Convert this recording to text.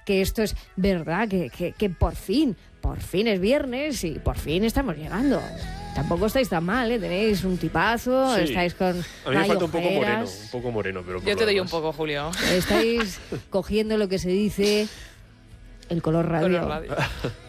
que esto es verdad, que por fin es viernes y por fin estamos llegando. Tampoco estáis tan mal, ¿eh? Tenéis un tipazo, Sí. Estáis con... A mí me falta un poco ojeras. moreno, pero... Yo te doy un poco, Julio. Estáis cogiendo lo que se dice el color radio. Color radio.